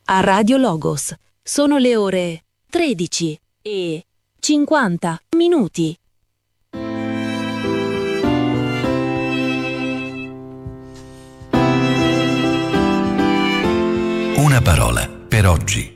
a Radio Logos. Sono le ore 13:50. Una parola per oggi.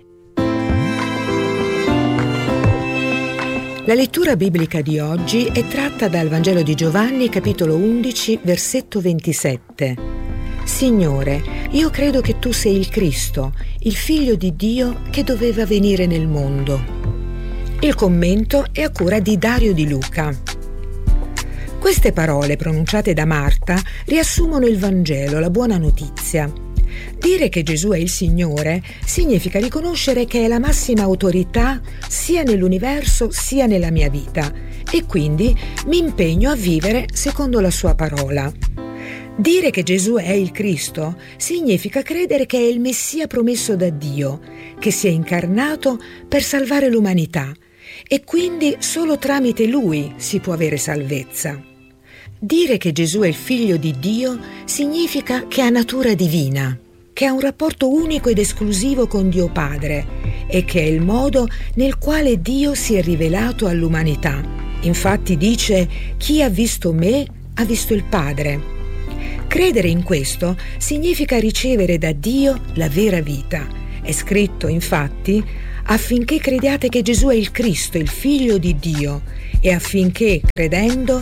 La lettura biblica di oggi è tratta dal Vangelo di Giovanni, capitolo 11, versetto 27. Signore, io credo che tu sei il Cristo, il Figlio di Dio che doveva venire nel mondo. Il commento è a cura di Dario Di Luca. Queste parole pronunciate da Marta riassumono il Vangelo, la buona notizia. Dire che Gesù è il Signore significa riconoscere che è la massima autorità sia nell'universo sia nella mia vita e quindi mi impegno a vivere secondo la sua parola. Dire che Gesù è il Cristo significa credere che è il Messia promesso da Dio, che si è incarnato per salvare l'umanità e quindi solo tramite Lui si può avere salvezza. Dire che Gesù è il Figlio di Dio significa che ha natura divina, che ha un rapporto unico ed esclusivo con Dio Padre e che è il modo nel quale Dio si è rivelato all'umanità. Infatti dice: chi ha visto me ha visto il Padre. Credere in questo significa ricevere da Dio la vera vita. È scritto, infatti, affinché crediate che Gesù è il Cristo, il Figlio di Dio, e affinché, credendo,